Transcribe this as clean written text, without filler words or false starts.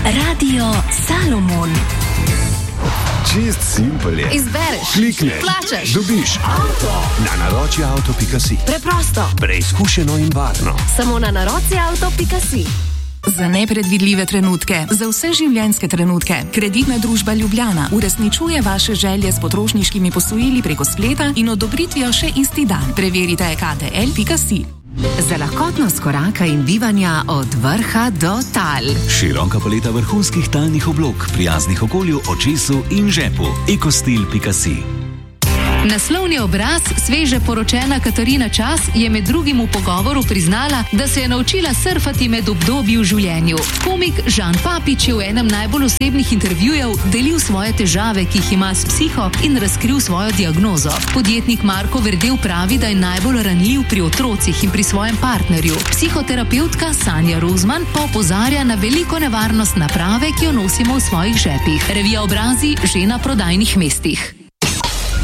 Radio Salomon. Čist simpel je. Izbereš, klikneš, plačaš, dobiš avto na naročiauto.si. Preprosto, Preizkušeno in varno. samo na naročiauto.si. Za nepredvidljive trenutke, za vse življenjske trenutke, Kreditna družba Ljubljana uresničuje vaše želje s potrošniškimi posojili preko spleta in odobritvijo še isti dan. Preverite ktl.si. Za lahkotnost koraka in bivanja od vrha do tal. Široka paleta vrhunskih talnih oblog, prijaznih okolju, očesu in žepu. Ecostil.si. Naslovni obraz sveže poročena Katarina Čas je med drugim v pogovoru priznala, da se je naučila surfati med obdobji v življenju. Komik Žan Papič je v enem najbolj osebnih intervjujev delil svoje težave, ki jih ima s psiho, in razkril svojo diagnozo. Podjetnik Marko Verdel pravi, da je najbolj ranljiv pri otrocih in pri svojem partnerju. Psihoterapeutka Sanja Rozman pa opozarja na veliko nevarnost naprave, ki jo nosimo v svojih žepih. Revija Obrazi že na prodajnih mestih.